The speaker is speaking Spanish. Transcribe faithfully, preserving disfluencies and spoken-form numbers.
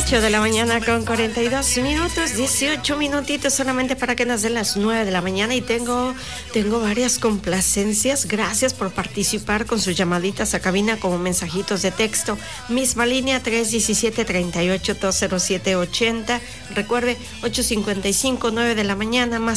ocho de la mañana con cuarenta y dos minutos, dieciocho minutitos solamente para que nos den las nueve de la mañana y tengo, tengo varias complacencias. Gracias por participar con sus llamaditas a cabina como mensajitos de texto. Misma línea tres diecisiete, treinta y ocho, dos cero siete, ochenta. Recuerde, ocho cincuenta y cinco, nueve de la mañana, más